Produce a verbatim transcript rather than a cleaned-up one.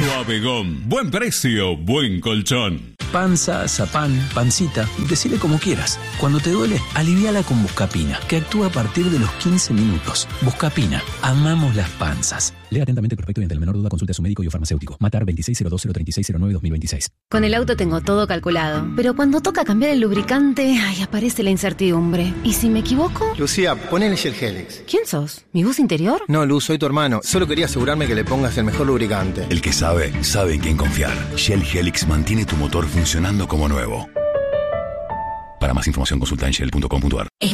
Suavegón. Buen precio, buen colchón. Panza, zapán, pancita, decile como quieras. Cuando te duele, aliviala con Buscapina, que actúa a partir de los quince minutos. Buscapina, amamos las panzas. Lea atentamente el prospecto y ante la menor duda consulte a su médico y o farmacéutico. Matar veintiséis cero dos cero tres seis cero nueve dos mil veintiséis. Con el auto tengo todo calculado, pero cuando toca cambiar el lubricante, ay, aparece la incertidumbre. ¿Y si me equivoco? Lucía, ponele Shell Helix. ¿Quién sos? ¿Mi bus interior? No, Luz, soy tu hermano. Solo quería asegurarme que le pongas el mejor lubricante. El que sabe, sabe en quién confiar. Shell Helix mantiene tu motor funcionando como nuevo. Para más información consulta en shell punto com punto a r.